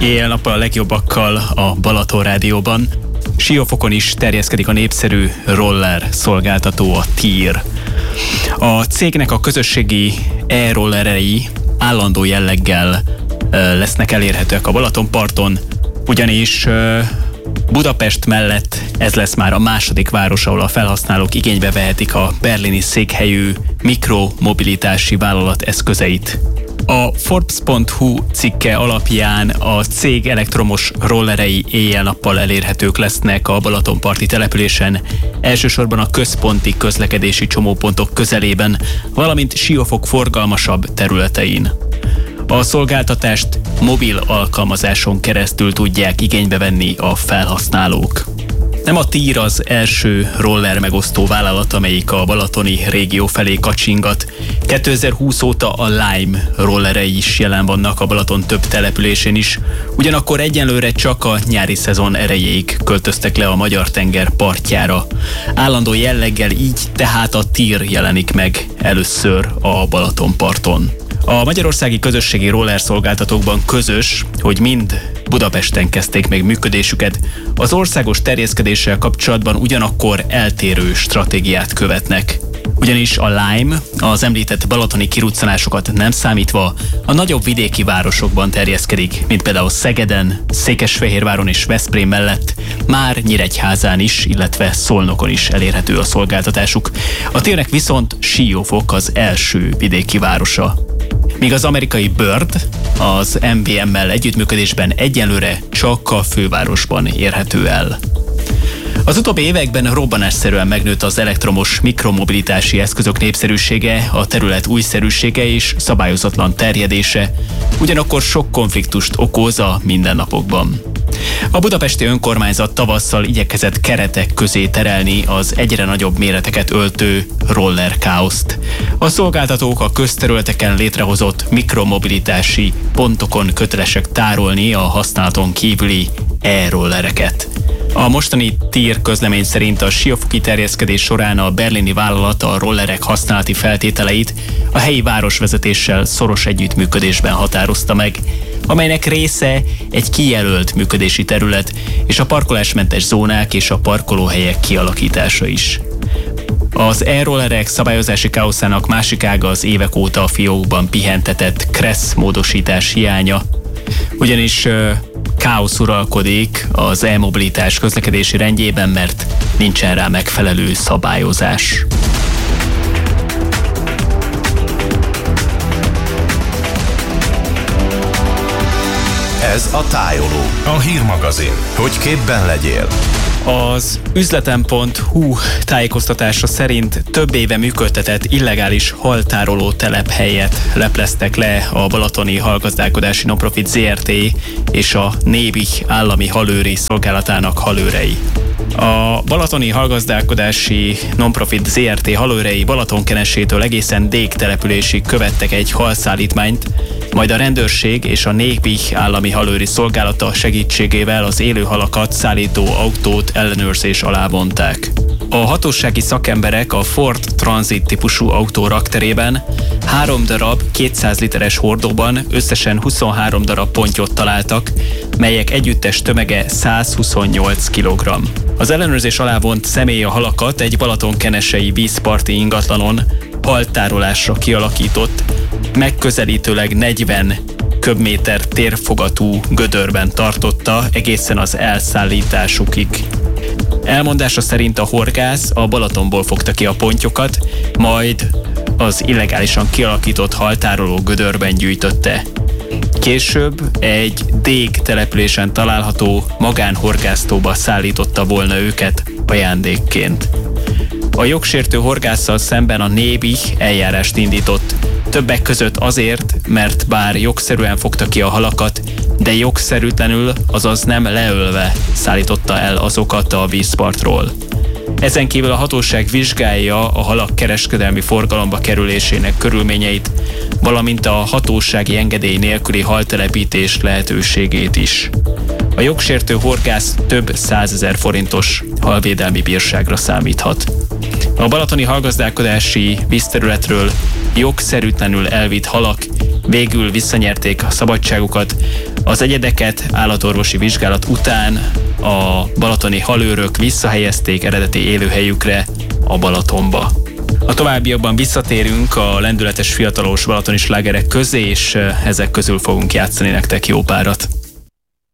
Éjjel-nappal a legjobbakkal a Balaton Rádióban. Siófokon is terjeszkedik a népszerű roller szolgáltató, a TIR. A cégnek a közösségi e-rollerei állandó jelleggel lesznek elérhetőek a Balatonparton, ugyanis Budapest mellett ez lesz már a második város, ahol a felhasználók igénybe vehetik a berlini székhelyű mikromobilitási vállalat eszközeit. A Forbes.hu cikke alapján a cég elektromos rollerei éjjel-nappal elérhetők lesznek a balatonparti településen, elsősorban a központi közlekedési csomópontok közelében, valamint Siófok forgalmasabb területein. A szolgáltatást mobil alkalmazáson keresztül tudják igénybe venni a felhasználók. Nem a TIR az első roller megosztó vállalat, amelyik a balatoni régió felé kacsingat. 2020 óta a Lime rollerei is jelen vannak a Balaton több településén is, ugyanakkor egyenlőre csak a nyári szezon erejéig költöztek le a Magyar-tenger partjára. Állandó jelleggel így tehát a TIR jelenik meg először a Balatonparton. A magyarországi közösségi roller szolgáltatókban közös, hogy mind Budapesten kezdték meg működésüket, az országos terjeszkedéssel kapcsolatban ugyanakkor eltérő stratégiát követnek. Ugyanis a Lime, az említett balatoni kiruccanásokat nem számítva, a nagyobb vidéki városokban terjeszkedik, mint például Szegeden, Székesfehérváron és Veszprém mellett, már Nyíregyházán is, illetve Szolnokon is elérhető a szolgáltatásuk. A TIR-nek viszont Siófok az első vidéki városa. Míg az amerikai Bird az MVM-mel együttműködésben egyenlőre csak a fővárosban érhető el. Az utóbbi években robbanásszerűen megnőtt az elektromos mikromobilitási eszközök népszerűsége, a terület újszerűsége és szabályozatlan terjedése, ugyanakkor sok konfliktust okoz a mindennapokban. A budapesti önkormányzat tavasszal igyekezett keretek közé terelni az egyre nagyobb méreteket öltő roller káoszt. A szolgáltatók a közterületeken létrehozott mikromobilitási pontokon kötelesek tárolni a használaton kívüli e-rollereket. A mostani TIR közlemény szerint a siófoki terjeszkedés során a berlini vállalat a rollerek használati feltételeit a helyi városvezetéssel szoros együttműködésben határozta meg, amelynek része egy kijelölt működési terület és a parkolásmentes zónák és a parkolóhelyek kialakítása is. Az e-rollerek szabályozási káoszának másik ága az évek óta a fiókban pihentetett KRESZ módosítás hiánya, ugyanis káosz uralkodik az e-mobilitás közlekedési rendjében, mert nincsen rá megfelelő szabályozás. Ez a Tájoló, a hírmagazin, hogy képben legyél. Az üzletem.hu tájékoztatása szerint több éve működtetett illegális haltároló telephelyet lepleztek le a balatoni halgazdálkodási non-profit ZRT és a Nébih állami halőri szolgálatának halőrei. A balatoni halgazdálkodási non-profit ZRT halőrei Balatonkenesétől egészen Dég településig követtek egy halszállítmányt, majd a rendőrség és a Nébih állami halőri szolgálata segítségével az élő halakat szállító autót ellenőrzés alá vonták. A hatósági szakemberek a Ford Transit típusú autó rakterében 3 darab 200 literes hordóban összesen 23 darab pontyot találtak, melyek együttes tömege 128 kg. Az ellenőrzés alá vont személy a halakat egy balatonkenesei vízparti ingatlanon haltárolásra kialakított, megközelítőleg 40 köbméter térfogatú gödörben tartotta egészen az elszállításukig. Elmondása szerint a horgász a Balatonból fogta ki a pontyokat, majd az illegálisan kialakított haltároló gödörben gyűjtötte. Később egy Dég településen található magánhorgásztóba szállította volna őket ajándékként. A jogsértő horgásszal szemben a Nébih eljárást indított, többek között azért, mert bár jogszerűen fogta ki a halakat, de jogszerűtlenül, azaz nem leölve szállította el azokat a vízpartról. Ezen kívül a hatóság vizsgálja a halak kereskedelmi forgalomba kerülésének körülményeit, valamint a hatósági engedély nélküli haltelepítés lehetőségét is. A jogsértő horgász több 100 000 forintos halvédelmi bírságra számíthat. A balatoni halgazdálkodási vízterületről jogszerűtlenül elvitt halak végül visszanyerték a szabadságukat. Az egyedeket állatorvosi vizsgálat után a balatoni halőrök visszahelyezték eredeti élőhelyükre, a Balatonba. A továbbiakban visszatérünk a lendületes fiatalos balatoni slágerek közé, és ezek közül fogunk játszani nektek jó párat.